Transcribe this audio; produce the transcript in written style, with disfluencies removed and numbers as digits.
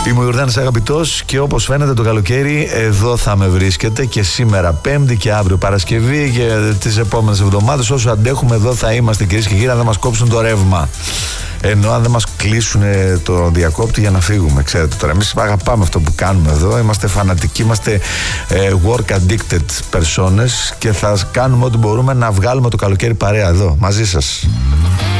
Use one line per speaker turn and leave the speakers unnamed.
Είμαι ο Ιορδάνης Αγαπητός και όπως φαίνεται το καλοκαίρι εδώ θα με βρίσκετε και σήμερα Πέμπτη και αύριο Παρασκευή και τις επόμενες εβδομάδες. Όσο αντέχουμε εδώ θα είμαστε, κυρίες και κύριοι, αν δεν μας κόψουν το ρεύμα. Ενώ αν δεν μας κλείσουν το διακόπτη για να φύγουμε. Ξέρετε τώρα, εμείς αγαπάμε αυτό που κάνουμε εδώ. Είμαστε φανατικοί, είμαστε work addicted personas και θα κάνουμε ό,τι μπορούμε να βγάλουμε το καλοκαίρι παρέα εδώ μαζί σας.